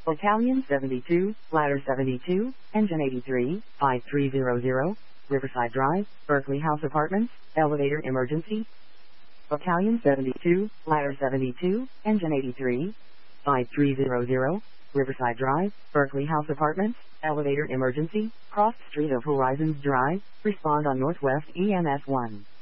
Battalion 72, Ladder 72, Engine 83, 5300, Riverside Drive, Berkeley House Apartments, Elevator Emergency. Battalion 72, Ladder 72, Engine 83, 5300, Riverside Drive, Berkeley House Apartments, Elevator Emergency, cross street of Horizons Drive, respond on Northwest EMS 1.